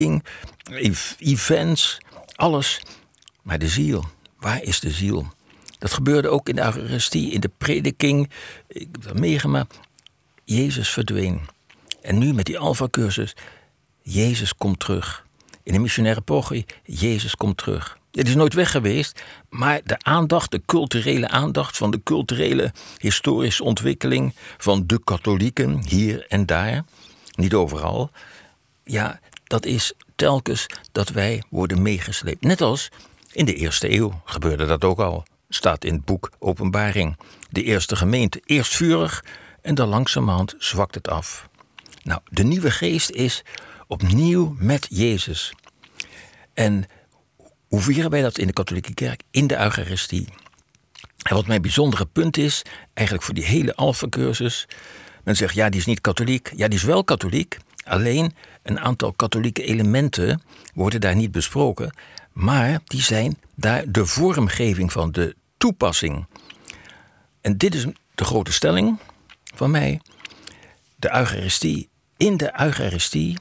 events, alles. Maar de ziel, waar is de ziel? Dat gebeurde ook in de Eucharistie, in de prediking. Ik heb dat meegemaakt. Jezus verdween. En nu met die Alpha-cursus, Jezus komt terug. In de missionaire parochie, Jezus komt terug. Het is nooit weg geweest, maar de aandacht, de culturele aandacht van de culturele historische ontwikkeling van de katholieken hier en daar, niet overal, ja, dat is telkens dat wij worden meegesleept. Net als in de eerste eeuw gebeurde dat ook al. Staat in het boek Openbaring. De eerste gemeente, eerst vurig en dan langzamerhand zwakt het af. Nou, de nieuwe geest is opnieuw met Jezus. En hoe vieren wij dat in de katholieke kerk? In de Eucharistie. En wat mijn bijzondere punt is, eigenlijk voor die hele Alpha-cursus, men zegt, ja, die is niet katholiek. Ja, die is wel katholiek, alleen een aantal katholieke elementen worden daar niet besproken, maar die zijn daar de vormgeving van, de toepassing. En dit is de grote stelling van mij. De Eucharistie, in de Eucharistie,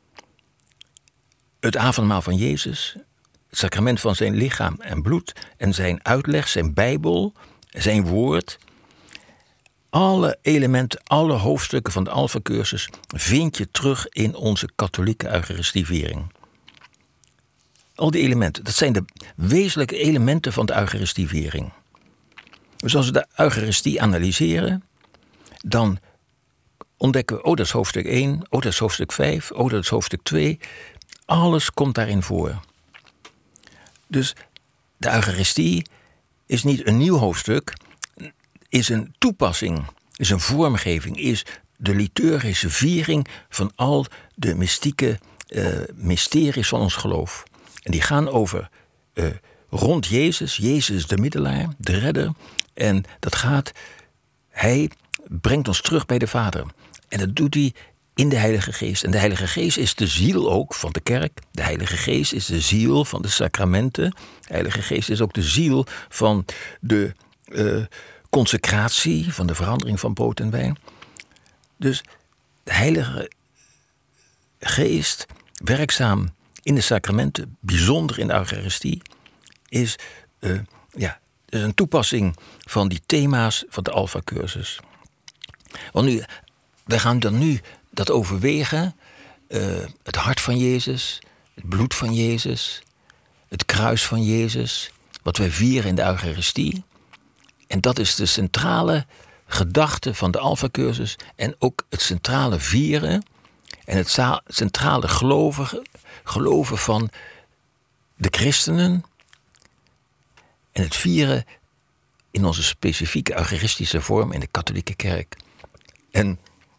het avondmaal van Jezus, het sacrament van zijn lichaam en bloed en zijn uitleg, zijn Bijbel, zijn woord. Alle elementen, alle hoofdstukken van de Alpha-cursus vind je terug in onze katholieke Eucharistieviering. Al die elementen, dat zijn de wezenlijke elementen van de Eucharistieviering. Dus als we de Eucharistie analyseren, dan ontdekken we, oh, dat is hoofdstuk 1, oh, dat is hoofdstuk 5, oh, dat is hoofdstuk 2. Alles komt daarin voor. Dus de Eucharistie is niet een nieuw hoofdstuk, is een toepassing, is een vormgeving, is de liturgische viering van al de mystieke mysteries van ons geloof. En die gaan over rond Jezus. Jezus is de middelaar, de redder. En dat gaat, hij brengt ons terug bij de Vader. En dat doet hij in de Heilige Geest. En de Heilige Geest is de ziel ook van de kerk. De Heilige Geest is de ziel van de sacramenten. De Heilige Geest is ook de ziel van de consecratie, van de verandering van brood en wijn. Dus de Heilige Geest, werkzaam in de sacramenten, bijzonder in de Eucharistie, is een toepassing van die thema's van de Alpha-cursus. Want nu, wij gaan dan nu dat overwegen, het hart van Jezus, het bloed van Jezus, het kruis van Jezus, wat wij vieren in de Eucharistie. En dat is de centrale gedachte van de Alpha-cursus en ook het centrale vieren en het centrale geloven van de christenen en het vieren in onze specifieke eucharistische vorm in de katholieke kerk. En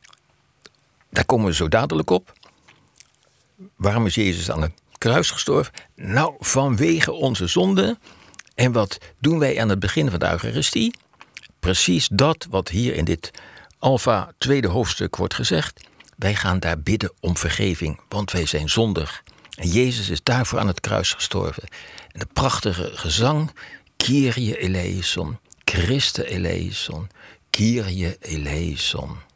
daar komen we zo dadelijk op. Waarom is Jezus aan het kruis gestorven? Nou, vanwege onze zonde. En wat doen wij aan het begin van de Eucharistie? Precies dat wat hier in dit Alpha tweede hoofdstuk wordt gezegd. Wij gaan daar bidden om vergeving, want wij zijn zondig. En Jezus is daarvoor aan het kruis gestorven. En de prachtige gezang, Kyrie eleison, Christe eleison, Kyrie eleison.